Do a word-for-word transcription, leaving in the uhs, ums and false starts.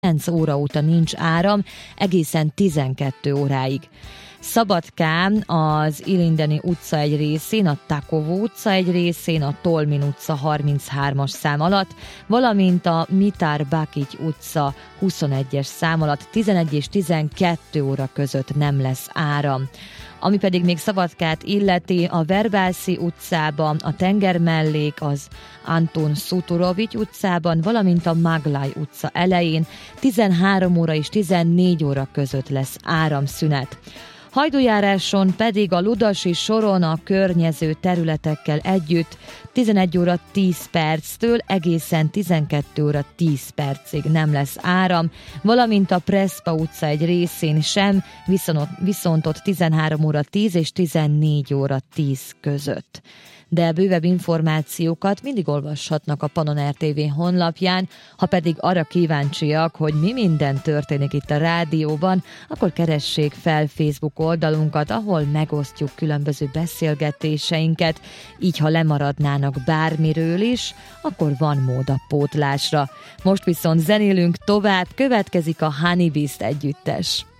kilenc óra óta nincs áram, egészen tizenkét óráig. Szabadkán az Ilindeni utca egy részén, a Takovó utca egy részén, a Tolmin utca harminchármas szám alatt, valamint a Mitár Bakics utca huszonegyes szám alatt tizenegy és tizenkét óra között nem lesz áram. Ami pedig még Szabadkát illeti, a Verbálszi utcában, a Tengermellék, az Anton Szuturovics utcában, valamint a Maglaj utca elején tizenhárom óra és tizennégy óra között lesz áramszünet. Hajdújáráson pedig a Ludasi soron a környező területekkel együtt tizenegy óra tíz perctől egészen tizenkét óra tíz percig nem lesz áram, valamint a Prespa utca egy részén sem, viszont, viszont ott tizenhárom óra tíz és tizennégy óra tíz között. De bővebb információkat mindig olvashatnak a Pannon er té vé honlapján, ha pedig arra kíváncsiak, hogy mi minden történik itt a rádióban, akkor keressék fel Facebook oldalunkat, ahol megosztjuk különböző beszélgetéseinket, így ha lemaradnának bármiről is, akkor van mód a pótlásra. Most viszont zenélünk tovább, következik a Honey Beast együttes.